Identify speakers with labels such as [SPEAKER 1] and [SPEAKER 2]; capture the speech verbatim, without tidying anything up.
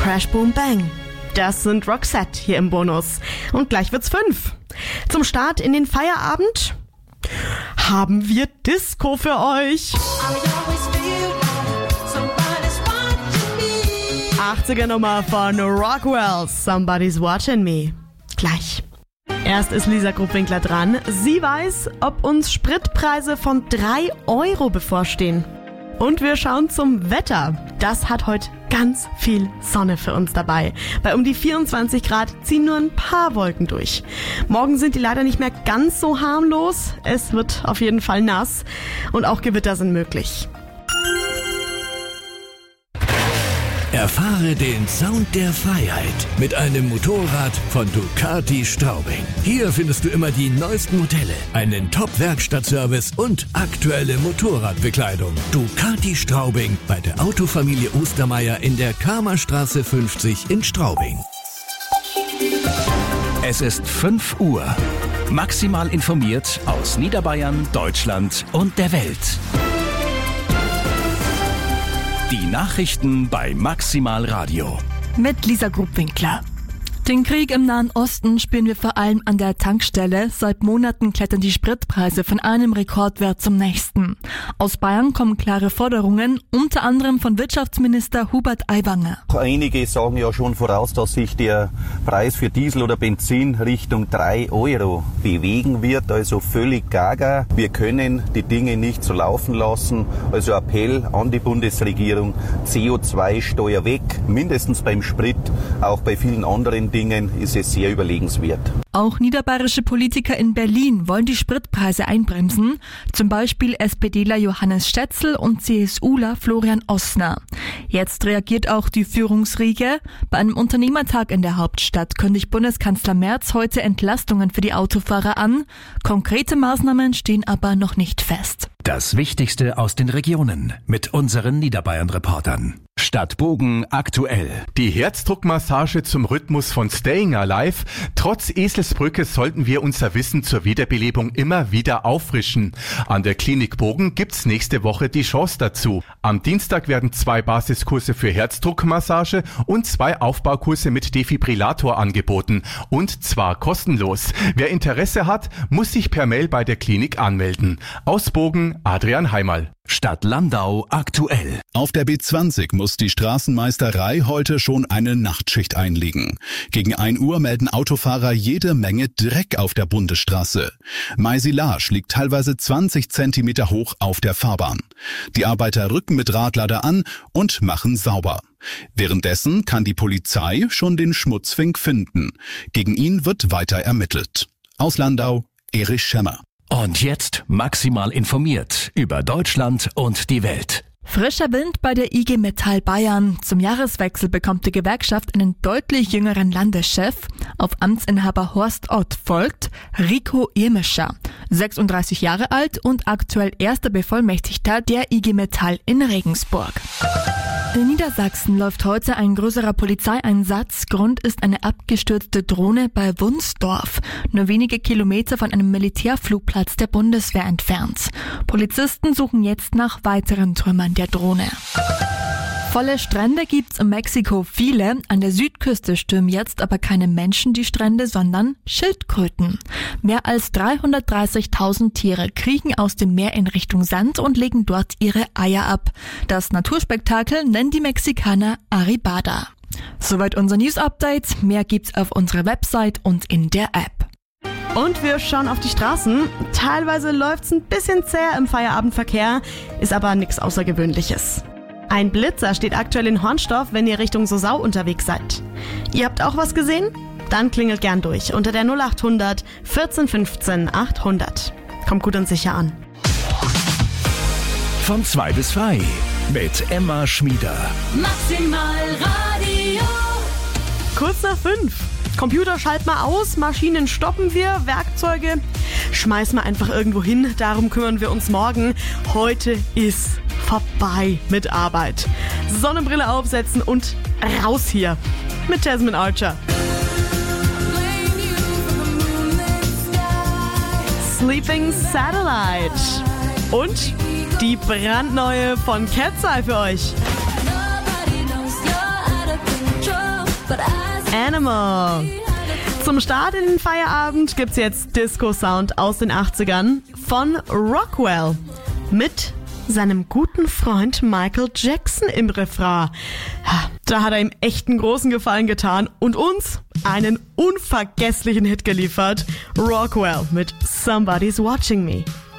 [SPEAKER 1] Crash Boom Bang. Das sind Roxette hier im Bonus. Und gleich wird's fünf. Zum Start in den Feierabend haben wir Disco für euch. achtziger Nummer von Rockwell, Somebody's Watching Me. Gleich. Erst ist Lisa Gruppwinkler dran. Sie weiß, ob uns Spritpreise von drei Euro bevorstehen. Und wir schauen zum Wetter. Das hat heute ganz viel Sonne für uns dabei. Bei um die vierundzwanzig Grad ziehen nur ein paar Wolken durch. Morgen sind die leider nicht mehr ganz so harmlos. Es wird auf jeden Fall nass und auch Gewitter sind möglich.
[SPEAKER 2] Erfahre den Sound der Freiheit mit einem Motorrad von Ducati Straubing. Hier findest du immer die neuesten Modelle, einen Top-Werkstattservice und aktuelle Motorradbekleidung. Ducati Straubing bei der Autofamilie Ostermeier in der Kramerstraße fünfzig in Straubing.
[SPEAKER 3] Es ist fünf Uhr. Maximal informiert aus Niederbayern, Deutschland und der Welt. Die Nachrichten bei Maximal Radio.
[SPEAKER 4] Mit Lisa Gruppwinkler. Den Krieg im Nahen Osten spüren wir vor allem an der Tankstelle. Seit Monaten klettern die Spritpreise von einem Rekordwert zum nächsten. Aus Bayern kommen klare Forderungen, unter anderem von Wirtschaftsminister Hubert Aiwanger.
[SPEAKER 5] Einige sagen ja schon voraus, dass sich der Preis für Diesel oder Benzin Richtung drei Euro bewegen wird. Also völlig gaga. Wir können die Dinge nicht so laufen lassen. Also Appell an die Bundesregierung, C O zwei Steuer weg, mindestens beim Sprit, auch bei vielen anderen Dingen ist es sehr überlegenswert.
[SPEAKER 4] Auch niederbayerische Politiker in Berlin wollen die Spritpreise einbremsen, zum Beispiel SPDler Johannes Stetzel und CSUler Florian Ossner. Jetzt reagiert auch die Führungsriege. Bei einem Unternehmertag in der Hauptstadt kündigt Bundeskanzler Merz heute Entlastungen für die Autofahrer an. Konkrete Maßnahmen stehen aber noch nicht fest.
[SPEAKER 3] Das Wichtigste aus den Regionen mit unseren Niederbayern-Reportern. Stadtbogen aktuell.
[SPEAKER 6] Die Herzdruckmassage zum Rhythmus von Staying Alive. Trotz Eselsbrücke sollten wir unser Wissen zur Wiederbelebung immer wieder auffrischen. An der Klinik Bogen gibt's nächste Woche die Chance dazu. Am Dienstag werden zwei Basiskurse für Herzdruckmassage und zwei Aufbaukurse mit Defibrillator angeboten. Und zwar kostenlos. Wer Interesse hat, muss sich per Mail bei der Klinik anmelden. Aus Bogen, Adrian Heimal.
[SPEAKER 3] Stadt Landau aktuell.
[SPEAKER 7] Auf der B zwanzig muss die Straßenmeisterei heute schon eine Nachtschicht einlegen. Gegen ein Uhr melden Autofahrer jede Menge Dreck auf der Bundesstraße. Maisilage liegt teilweise zwanzig Zentimeter hoch auf der Fahrbahn. Die Arbeiter rücken mit Radlader an und machen sauber. Währenddessen kann die Polizei schon den Schmutzfink finden. Gegen ihn wird weiter ermittelt. Aus Landau, Erich Schemmer.
[SPEAKER 3] Und jetzt maximal informiert über Deutschland und die Welt.
[SPEAKER 4] Frischer Wind bei der I G Metall Bayern. Zum Jahreswechsel bekommt die Gewerkschaft einen deutlich jüngeren Landeschef. Auf Amtsinhaber Horst Ott folgt Rico Irmischer, sechsunddreißig Jahre alt und aktuell erster Bevollmächtigter der I G Metall in Regensburg. In Niedersachsen läuft heute ein größerer Polizeieinsatz. Grund ist eine abgestürzte Drohne bei Wunsdorf, nur wenige Kilometer von einem Militärflugplatz der Bundeswehr entfernt. Polizisten suchen jetzt nach weiteren Trümmern der Drohne. Volle Strände gibt's in Mexiko viele. An der Südküste stürmen jetzt aber keine Menschen die Strände, sondern Schildkröten. Mehr als dreihundertdreißigtausend Tiere kriechen aus dem Meer in Richtung Sand und legen dort ihre Eier ab. Das Naturspektakel nennen die Mexikaner Arribada. Soweit unser News-Update. Mehr gibt's auf unserer Website und in der App.
[SPEAKER 1] Und wir schauen auf die Straßen. Teilweise läuft's ein bisschen zäh im Feierabendverkehr, ist aber nichts Außergewöhnliches. Ein Blitzer steht aktuell in Hornstorf, wenn ihr Richtung Sosau unterwegs seid. Ihr habt auch was gesehen? Dann klingelt gern durch unter der null acht hundert vierzehn fünfzehn achthundert. Kommt gut und sicher an.
[SPEAKER 3] Von zwei bis frei mit Emma Schmieder.
[SPEAKER 8] Maximal Radio.
[SPEAKER 1] Kurz nach fünf. Computer schalten wir aus, Maschinen stoppen wir, Werkzeuge schmeißen wir einfach irgendwo hin. Darum kümmern wir uns morgen. Heute ist vorbei mit Arbeit. Sonnenbrille aufsetzen und raus hier mit Jasmine Archer. Sleeping Satellite und die brandneue von Cat's Eye für euch.
[SPEAKER 8] Nobody knows you're out of control.
[SPEAKER 1] Animal. Zum Start in den Feierabend gibt's jetzt Disco-Sound aus den achtzigern von Rockwell mit seinem guten Freund Michael Jackson im Refrain. Da hat er ihm echt einen großen Gefallen getan und uns einen unvergesslichen Hit geliefert. Rockwell mit Somebody's Watching Me.